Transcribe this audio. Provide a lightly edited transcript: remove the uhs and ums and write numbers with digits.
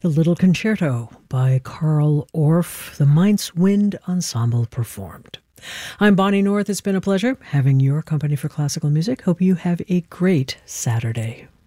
The Little Concerto by Carl Orff, the Mainz Wind Ensemble performed. I'm Bonnie North. It's been a pleasure having your company for classical music. Hope you have a great Saturday.